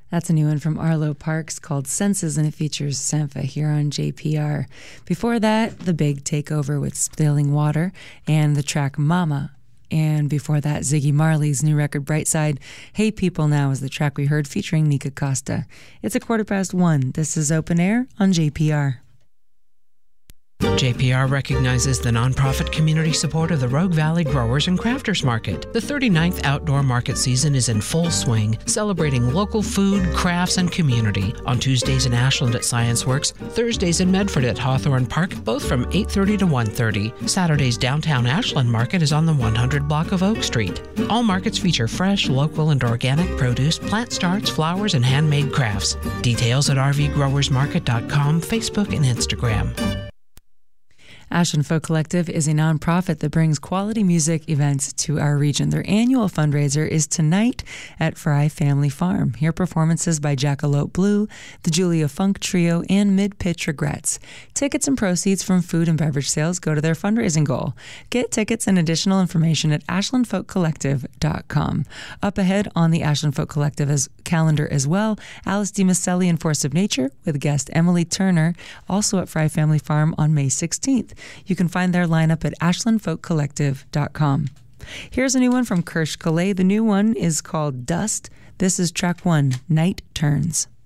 That's a new one from Arlo Parks called Senses, and it features Sampha here on JPR. Before that, The Big Takeover with Spilling Water and the track Mama. And before that, Ziggy Marley's new record Brightside. Hey People Now is the track we heard featuring Nika Costa. It's 1:15. This is Open Air on JPR. JPR recognizes the nonprofit community support of the Rogue Valley Growers and Crafters Market. The 39th outdoor market season is in full swing, celebrating local food, crafts, and community. On Tuesdays in Ashland at Science Works, Thursdays in Medford at Hawthorne Park, both from 8:30 to 1:30. Saturdays downtown Ashland Market is on the 100 block of Oak Street. All markets feature fresh, local, and organic produce, plant starts, flowers, and handmade crafts. Details at rvgrowersmarket.com, Facebook, and Instagram. Ashland Folk Collective is a nonprofit that brings quality music events to our region. Their annual fundraiser is tonight at Fry Family Farm. Hear performances by Jackalope Blue, the Julia Funk Trio, and Mid-Pitch Regrets. Tickets and proceeds from food and beverage sales go to their fundraising goal. Get tickets and additional information at ashlandfolkcollective.com. Up ahead on the Ashland Folk Collective calendar as well, Alice DiMaselli and Force of Nature with guest Emily Turner, also at Fry Family Farm on May 16th. You can find their lineup at ashlandfolkcollective.com. Here's a new one from Kirsch Calais. The new one is called Dust. This is track 1, Night Turns.